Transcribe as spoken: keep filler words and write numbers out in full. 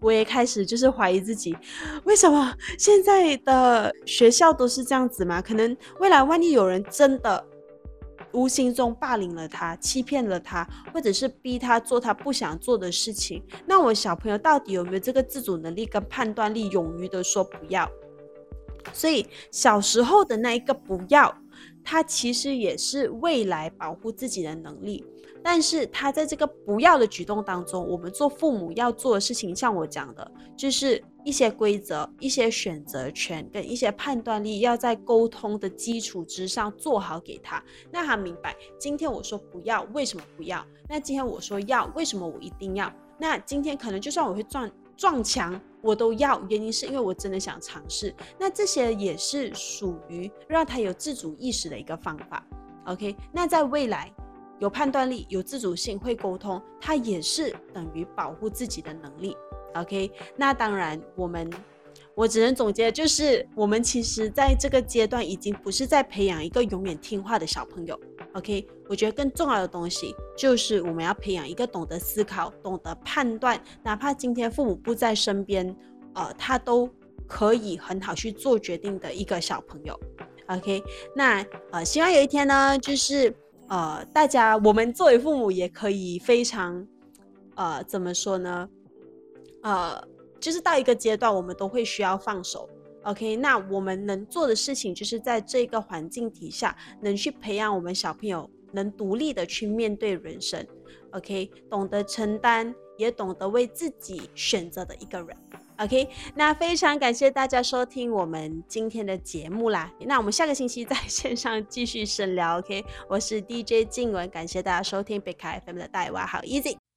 我也开始就是怀疑自己，为什么现在的学校都是这样子吗？可能未来万一有人真的无形中霸凌了他，欺骗了他，或者是逼他做他不想做的事情，那我小朋友到底有没有这个自主能力跟判断力，勇于的说不要？所以小时候的那一个不要，它其实也是未来保护自己的能力。但是他在这个不要的举动当中，我们做父母要做的事情，像我讲的，就是一些规则、一些选择权跟一些判断力，要在沟通的基础之上做好给他。那他明白，今天我说不要，为什么不要？那今天我说要，为什么我一定要？那今天可能就算我会撞撞墙，我都要，原因是因为我真的想尝试。那这些也是属于让他有自主意识的一个方法。OK， 那在未来有判断力、有自主性、会沟通，它也是等于保护自己的能力。OK， 那当然我们我只能总结，就是我们其实在这个阶段已经不是在培养一个永远听话的小朋友。OK， 我觉得更重要的东西就是我们要培养一个懂得思考、懂得判断，哪怕今天父母不在身边，呃，他都可以很好去做决定的一个小朋友。OK， 那呃，希望有一天呢，就是呃，大家我们作为父母也可以非常呃，怎么说呢？呃，就是到一个阶段，我们都会需要放手。OK， 那我们能做的事情，就是在这个环境底下，能去培养我们小朋友能独立的去面对人生。OK， 懂得承担，也懂得为自己选择的一个人。OK， 那非常感谢大家收听我们今天的节目啦。那我们下个星期在线上继续深聊。OK， 我是 D J 静雯，感谢大家收听北卡 F M 的带娃好 Easy。